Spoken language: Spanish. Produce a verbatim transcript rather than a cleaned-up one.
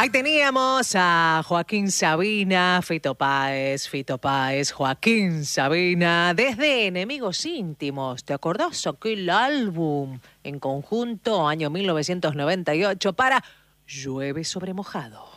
Ahí teníamos a Joaquín Sabina, Fito Páez, Fito Páez, Joaquín Sabina, desde Enemigos Íntimos. ¿Te acordás aquel álbum en conjunto, año mil novecientos noventa y ocho, para Llueve sobre Mojado?